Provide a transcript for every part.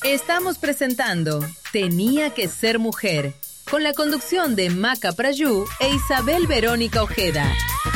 Estamos presentando Tenía que ser mujer, con la conducción de Maca Prayú e Isabel Verónica Ojeda.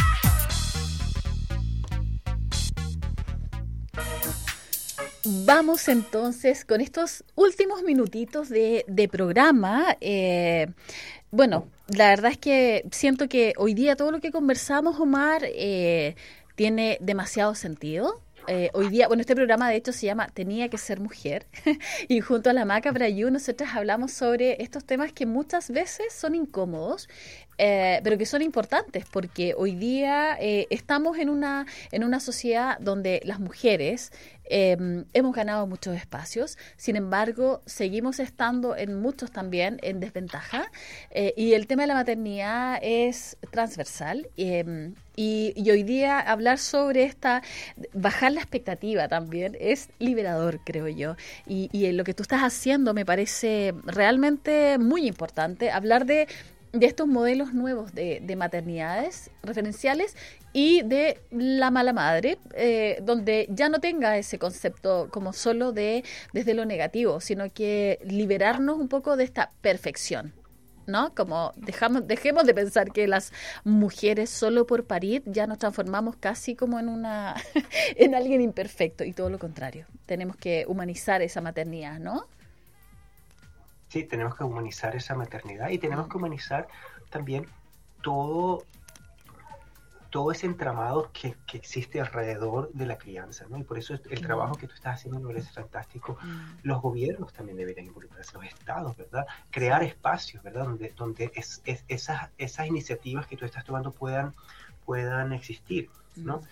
Vamos entonces con estos últimos minutitos de programa. Bueno, la verdad es que siento que hoy día todo lo que conversamos, Omar, tiene demasiado sentido. Hoy día, bueno, este programa de hecho se llama Tenía que ser mujer y junto a la Maca Prayú nosotras hablamos sobre estos temas que muchas veces son incómodos, pero que son importantes porque hoy día estamos en una sociedad donde las mujeres hemos ganado muchos espacios, sin embargo seguimos estando en muchos también en desventaja, y el tema de la maternidad es transversal, y hoy día hablar sobre bajar la expectativa también es liberador, creo yo, y lo que tú estás haciendo me parece realmente muy importante, hablar de estos modelos nuevos de maternidades referenciales y de la mala madre, donde ya no tenga ese concepto como solo desde lo negativo, sino que liberarnos un poco de esta perfección, ¿no? Como dejemos de pensar que las mujeres solo por parir ya nos transformamos casi como en alguien imperfecto, y todo lo contrario. Tenemos que humanizar esa maternidad, ¿no? Sí, tenemos que humanizar esa maternidad y tenemos que humanizar también todo ese entramado que existe alrededor de la crianza, ¿no? Y por eso el trabajo que tú estás haciendo me parece fantástico. Los gobiernos también deberían involucrarse, los estados, ¿verdad? Crear espacios, ¿verdad? Donde esas iniciativas que tú estás tomando puedan existir, ¿no?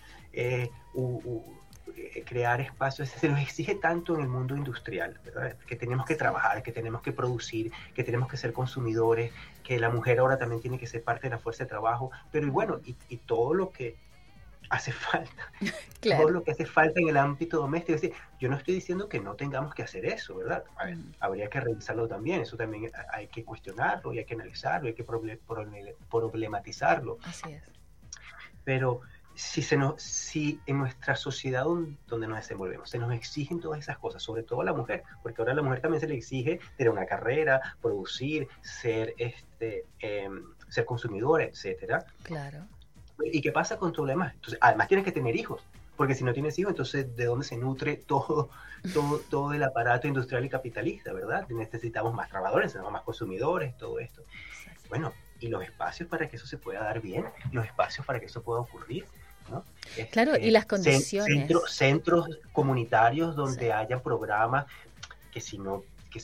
Crear espacios, se nos exige tanto en el mundo industrial, ¿verdad? Que tenemos que trabajar, que tenemos que producir, que tenemos que ser consumidores, que la mujer ahora también tiene que ser parte de la fuerza de trabajo, pero y bueno, y todo lo que hace falta, claro. Todo lo que hace falta en el ámbito doméstico. Es decir, yo no estoy diciendo que no tengamos que hacer eso, ¿verdad? A ver, habría que revisarlo también, eso también hay que cuestionarlo, y hay que analizarlo, hay que problematizarlo. Así es. Pero si en nuestra sociedad donde nos desenvolvemos se nos exigen todas esas cosas, sobre todo a la mujer, porque ahora a la mujer también se le exige tener una carrera, producir, ser consumidora, etcétera. Claro. ¿Y qué pasa con todo lo demás? Entonces, además tienes que tener hijos, porque si no tienes hijos, entonces ¿de dónde se nutre todo el aparato industrial y capitalista, verdad? Necesitamos más trabajadores, necesitamos más consumidores, todo esto. Exacto. Bueno, y los espacios para que eso se pueda dar bien, los espacios para que eso pueda ocurrir, ¿no? Claro, y las condiciones. Centros comunitarios donde haya programas que si no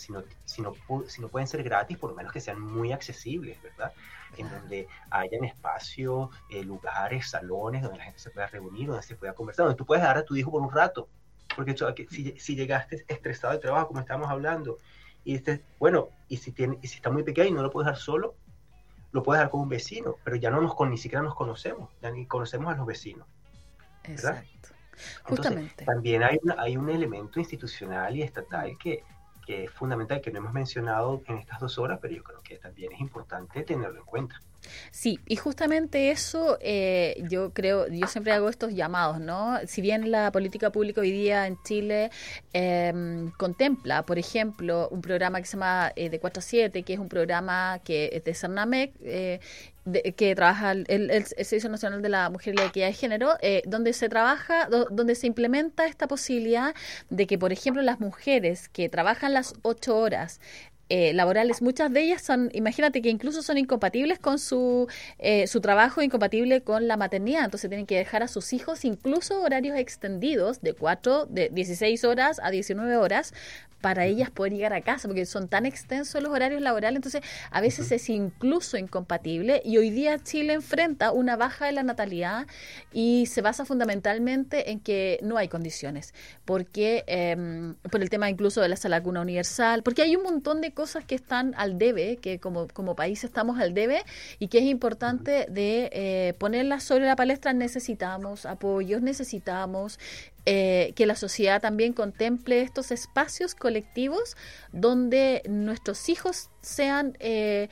pueden ser gratis, por lo menos que sean muy accesibles, ¿verdad? En donde hayan espacios, lugares, salones donde la gente se pueda reunir, donde se pueda conversar, donde tú puedes dar a tu hijo por un rato, porque si llegaste estresado de trabajo, como estamos hablando, y si está muy pequeño y no lo puedes dar solo, lo puedes dar con un vecino, pero ya ni siquiera nos conocemos, ya ni conocemos a los vecinos, ¿verdad? Exacto. Justamente. Entonces, también hay un elemento institucional y estatal que es fundamental, que no hemos mencionado en estas 2 horas, pero yo creo que también es importante tenerlo en cuenta. Sí, y justamente eso, yo siempre hago estos llamados, ¿no? Si bien la política pública hoy día en Chile contempla, por ejemplo, un programa que se llama de 4 a 7, que es un programa que es de CERNAMEC, que trabaja el Servicio Nacional de la Mujer y la Equidad de Género, donde se trabaja, donde se implementa esta posibilidad de que, por ejemplo, las mujeres que trabajan las 8 horas laborales, muchas de ellas imagínate que incluso son incompatibles con su trabajo, incompatible con la maternidad, entonces tienen que dejar a sus hijos incluso horarios extendidos de 16 horas a 19 horas para ellas poder llegar a casa, porque son tan extensos los horarios laborales, entonces a veces es incluso incompatible, y hoy día Chile enfrenta una baja de la natalidad y se basa fundamentalmente en que no hay condiciones, porque por el tema incluso de la vacuna universal, porque hay un montón de cosas que están al debe, que como país estamos al debe, y que es importante de ponerlas sobre la palestra. Necesitamos apoyos, necesitamos que la sociedad también contemple estos espacios colectivos donde nuestros hijos sean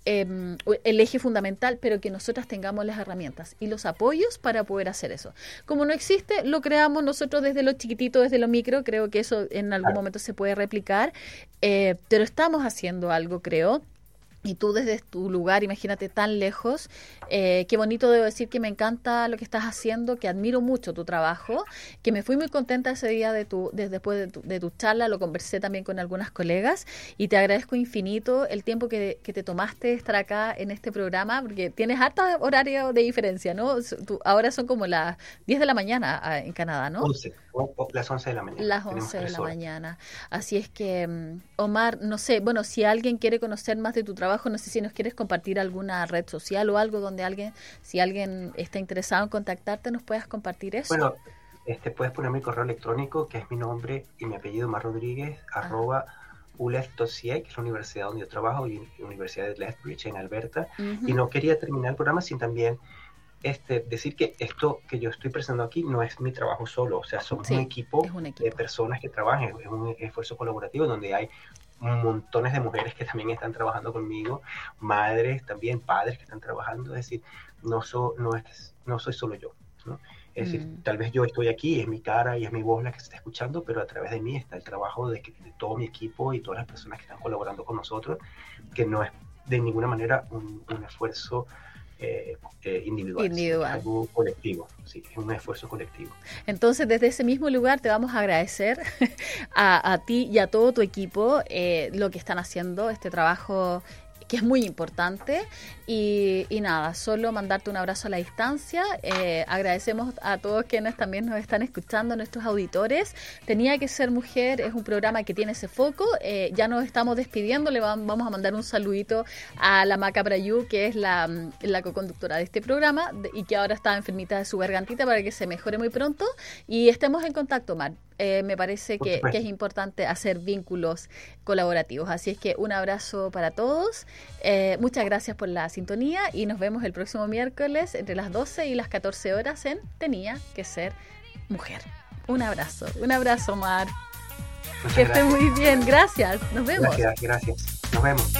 el eje fundamental, pero que nosotras tengamos las herramientas y los apoyos para poder hacer eso. Como no existe, lo creamos nosotros desde lo chiquitito, desde lo micro. Creo que eso en algún momento se puede replicar, pero estamos haciendo algo, creo. Y tú desde tu lugar, imagínate, tan lejos, qué bonito, debo decir que me encanta lo que estás haciendo, que admiro mucho tu trabajo, que me fui muy contenta ese día después de tu charla, lo conversé también con algunas colegas y te agradezco infinito el tiempo que te tomaste estar acá en este programa, porque tienes harto horario de diferencia, ¿no? Ahora son como las 10 de la mañana en Canadá, ¿no? 11, las 11 de la mañana. Las 11 de la mañana. Así es que, Omar, no sé, bueno, si alguien quiere conocer más de tu trabajo, no sé si nos quieres compartir alguna red social o algo donde si alguien está interesado en contactarte, nos puedas compartir eso. Bueno, puedes poner mi correo electrónico, que es mi nombre y mi apellido, Mar Rodríguez, @ulef.ca, que es la universidad donde yo trabajo, y Universidad de Lethbridge en Alberta. Y no quería terminar el programa sin también decir que esto que yo estoy presentando aquí no es mi trabajo solo, o sea, somos un equipo de personas que trabajan, es un esfuerzo colaborativo donde hay montones de mujeres que también están trabajando conmigo, madres también, padres que están trabajando, es decir, no soy solo yo, ¿no? Es decir, tal vez yo estoy aquí, es mi cara y es mi voz la que se está escuchando, pero a través de mí está el trabajo de todo mi equipo y todas las personas que están colaborando con nosotros, que no es de ninguna manera un esfuerzo individual. Es algo colectivo, sí, es un esfuerzo colectivo. Entonces, desde ese mismo lugar te vamos a agradecer a ti y a todo tu equipo lo que están haciendo, este trabajo que es muy importante y nada, solo mandarte un abrazo a la distancia. Agradecemos a todos quienes también nos están escuchando, nuestros auditores. Tenía que ser mujer, es un programa que tiene ese foco. Ya nos estamos despidiendo, le vamos a mandar un saludito a la Maca Prayú, que es la co-conductora de este programa y que ahora está enfermita de su gargantita, para que se mejore muy pronto y estemos en contacto, Mar. Me parece que es importante hacer vínculos colaborativos. Así es que un abrazo para todos. Muchas gracias por la sintonía y nos vemos el próximo miércoles entre las 12 y las 14 horas en Tenía que ser mujer. Un abrazo, Mar. Que esté muy bien. Gracias. Nos vemos. Gracias. Nos vemos.